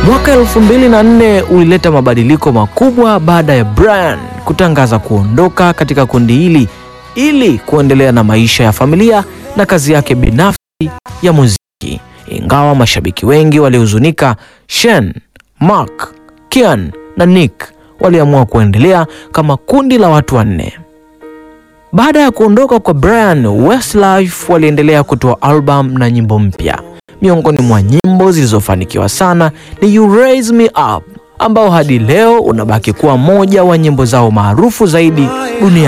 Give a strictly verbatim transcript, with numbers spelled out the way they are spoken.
Mwaka elfu mbili na nne ulileta mabadiliko makubwa baada ya Brian kutangaza kuondoka katika kundi hili ili kuendelea na maisha ya familia na kazi yake binafsi ya muziki. Ingawa mashabiki wengi walihuzunika, Shane, Mark, Kian na Nick waliamua kuendelea kama kundi la watu wanne. Baada ya kuondoka kwa Brian, Westlife waliendelea kutoa album na nyimbo mpya. Miongoni mwa nyimbo zilizofanikiwa sana ni You Raise Me Up, ambao hadi leo unabaki kuwa moja wa nyimbo zao maarufu zaidi duniani.